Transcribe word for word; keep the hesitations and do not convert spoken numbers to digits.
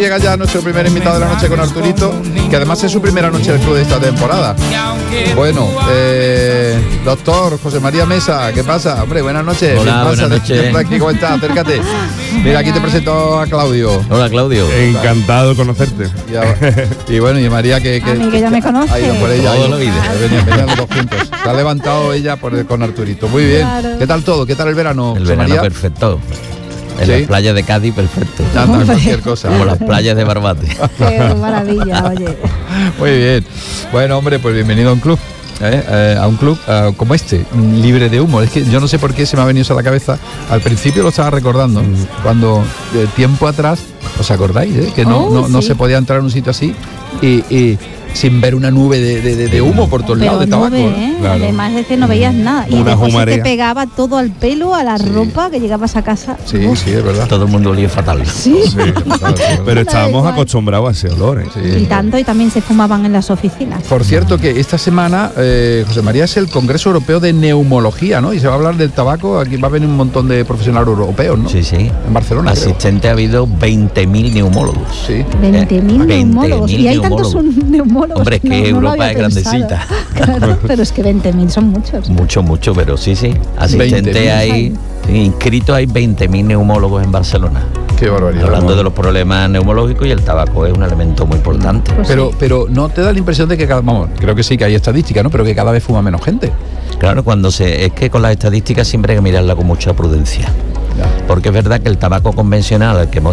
llega ya nuestro primer invitado de la noche con Arturito, que además es su primera noche del club de esta temporada. Bueno, eh, doctor José María Mesa, ¿qué pasa? Hombre, buenas noches. Hola, ¿Qué pasa? buenas noches. Aquí, ¿cómo estás? Acércate. Mira, aquí te presento a Claudio. Hola, Claudio. Encantado de conocerte. Ya, y bueno, y María que... que A mí que ya me conoce. Ha ido por ella. Toda la vida. Venían, venían los dos juntos. Se ha levantado ella por, con Arturito. Muy bien. Claro. ¿Qué tal todo? ¿Qué tal el verano, El José verano María? perfecto. En ¿Sí? las playas de Cádiz, perfecto. Anda, cualquier cosa. Como las playas de Barbate. Qué maravilla, oye. Muy bien. Bueno, hombre, pues bienvenido a un club. ¿eh? Eh, a un club uh, como este, libre de humo. Es que yo no sé por qué se me ha venido eso a la cabeza. Al principio lo estaba recordando, cuando eh, tiempo atrás, ¿os acordáis? Eh? Que no, Oh, no, no sí. se podía entrar en un sitio así y, y sin ver una nube de, de, de, de humo por todos Pero lados de tabaco. nube, ¿no? ¿eh? Claro. Además es que no veías nada. Y Una después se te humareda. pegaba todo al pelo, a la Sí. ropa, que llegabas a casa. Sí, Uf. sí, es verdad. Todo el mundo olía fatal. Sí. Sí, claro, sí, es verdad. Pero estábamos igual. acostumbrados a ese olor, ¿eh? Sí. Y tanto, y también se fumaban en las oficinas. Por cierto, que esta semana, eh, José María, es el Congreso Europeo de Neumología, ¿no? Y se va a hablar del tabaco. Aquí va a venir un montón de profesionales europeos, ¿no? Sí, sí. En Barcelona, creo. Asistente ha habido veinte mil neumólogos. Sí. veinte mil Eh, neumólogos. veinte mil Y hay tantos neumólogos. neumólogos. Hombre, es que no- no lo Europa había es pensado. grandecita. Claro, pero es que veinte mil son muchos. Mucho, mucho, pero sí, sí. veinte Asistente mil. hay, inscritos hay veinte mil neumólogos en Barcelona. Qué barbaridad. Hablando ¿no? de los problemas neumológicos, y el tabaco es un elemento muy importante. Pues Pero, sí. pero no te da la impresión de que cada, vamos, creo que sí que hay estadísticas, ¿no? Pero que cada vez fuma menos gente. Claro, cuando se es que con las estadísticas siempre hay que mirarla con mucha prudencia. Ya. Porque es verdad que el tabaco convencional al que hemos